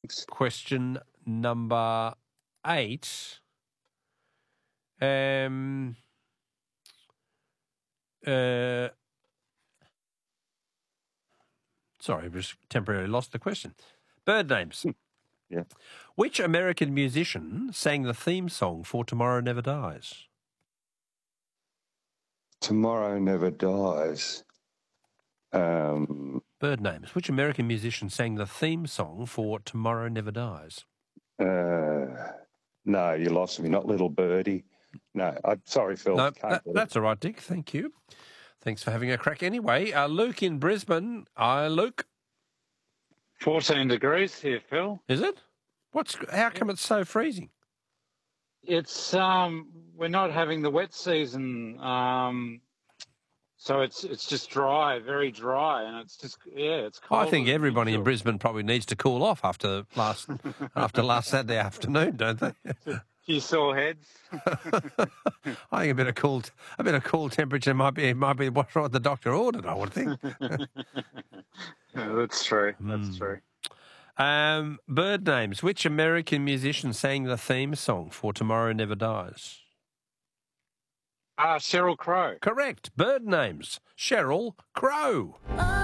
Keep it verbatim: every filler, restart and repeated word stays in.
Thanks. Question number eight. Um. Uh. Sorry, I just temporarily lost the question. Bird names. Yeah. Which American musician sang the theme song for Tomorrow Never Dies? Tomorrow Never Dies. Um, Bird names. Which American musician sang the theme song for Tomorrow Never Dies? uh, no, you lost me. Not Little Birdie. No, I'm sorry, Phil. No, Can't that, get it. that's all right, Dick. Thank you. Thanks for having a crack anyway. Uh, Luke in Brisbane. Hi, Luke. fourteen degrees here, Phil. Is it? What's? How come it's so freezing? It's um, we're not having the wet season, um, so it's it's just dry, very dry, and it's just yeah, it's cold. I think as everybody in usual. Brisbane probably needs to cool off after last after last Saturday afternoon, don't they? Few sore heads. I think a bit of cool, a bit of cool temperature might be might be what the doctor ordered. I would think. Yeah, that's true. That's Mm. true. Um, bird names. Which American musician sang the theme song for Tomorrow Never Dies? Ah, Sheryl Crow. Correct. Bird names. Sheryl Crow.